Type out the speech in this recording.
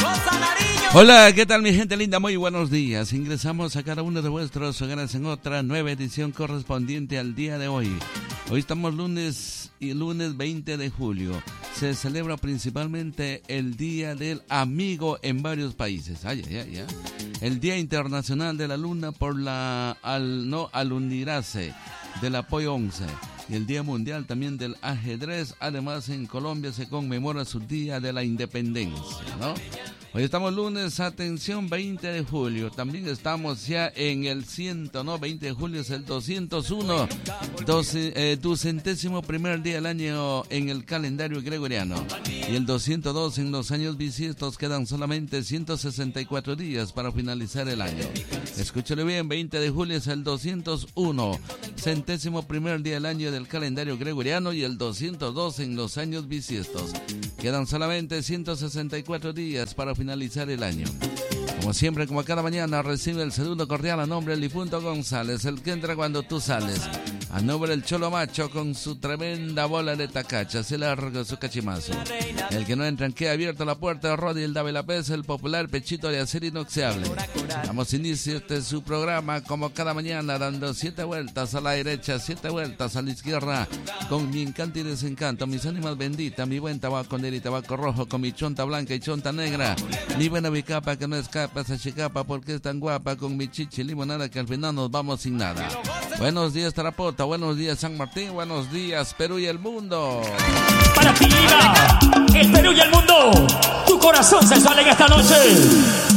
Hola, ¿qué tal mi gente linda? Muy buenos días. Ingresamos a cada uno de vuestros hogares en otra nueva edición correspondiente al día de hoy. Hoy estamos lunes 20 de julio. Se celebra principalmente el Día del Amigo en varios países. El Día Internacional de la Luna por la no alunirase del apoyo 11. Y el Día Mundial también del Ajedrez. Además, en Colombia se conmemora su Día de la Independencia, ¿no? Hoy estamos lunes, atención, 20 de julio. También estamos ya en el 20 de julio es el 201, 201º día del año en el calendario gregoriano. Y el 202 en los años bisiestos, quedan solamente 164 días para finalizar el año. Escúchale bien, 20 de julio es el 201, 101º día del año del calendario gregoriano y el 202 en los años bisiestos. Quedan solamente 164 días para finalizar el año. Como siempre, como cada mañana, recibe el saludo cordial a nombre del difunto González, el que entra cuando tú sales. A nombre del Cholo Macho con su tremenda bola de tacacha, se larga su cachimazo. El que no entra en que ha abierto la puerta de Rodi, el Davelapés, el popular pechito de acero inoxidable. Damos inicio a su programa como cada mañana, dando 7 vueltas a la derecha, 7 vueltas a la izquierda, con mi encanto y desencanto, mis ánimas benditas, mi buen tabaco negro y tabaco rojo, con mi chonta blanca y chonta negra, mi buena bicapa que no escapa esa chicapa porque es tan guapa, con mi chichi limonada que al final nos vamos sin nada. Buenos días Tarapota, buenos días San Martín, buenos días Perú y el mundo. Para ti, Lima, el Perú y el mundo, tu corazón sensual en esta noche.